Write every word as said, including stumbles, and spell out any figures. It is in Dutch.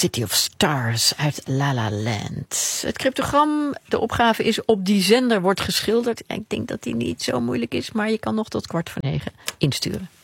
City of Stars uit La La Land. Het cryptogram, de opgave is op die zender wordt geschilderd. Ik denk dat die niet zo moeilijk is, maar je kan nog tot kwart voor negen insturen.